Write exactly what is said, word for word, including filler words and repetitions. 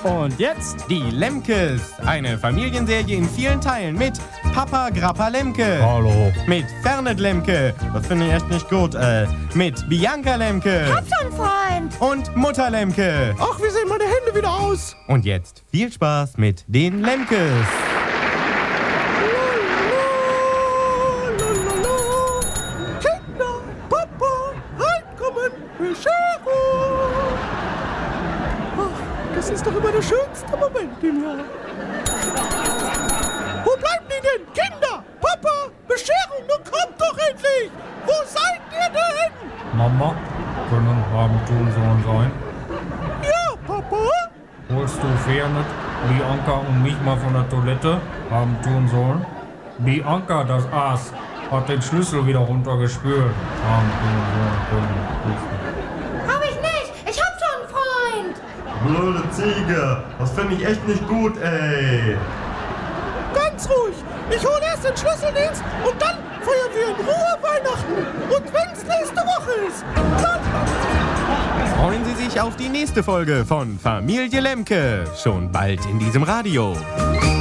Und jetzt die Lemkes. Eine Familienserie in vielen Teilen mit Papa Grappa Lemke. Hallo. Mit Fernet Lemke. Das finde ich echt nicht gut. Äh, mit Bianca Lemke. Hab schon, Freund. Und Mutter Lemke. Ach, wie sehen meine Hände wieder aus? Und jetzt viel Spaß mit den Lemkes. Kinder, Papa, reinkommen, Bescherung. Ach, das ist doch immer der schönste Moment im Jahr. Wo bleiben die denn? Kinder, Papa, Bescherung, nun kommt doch endlich. Wo seid ihr denn? Mama, können Abendtun sein? Ja, Papa. Holst du Fernet, Bianca und mich mal von der Toilette haben tun sollen? Bianca, das Aas, hat den Schlüssel wieder runtergespült. Haben tun sollen. Hab ich nicht. Ich hab schon, Freund. Blöde Ziege. Das finde ich echt nicht gut, ey. Ganz ruhig. Ich hole erst den Schlüsseldienst und dann feiern wir in Ruhe Weihnachten. Und wenn's nächste Woche ist, dann... Freuen Sie sich auf die nächste Folge von Familie Lemke. Schon bald in diesem Radio.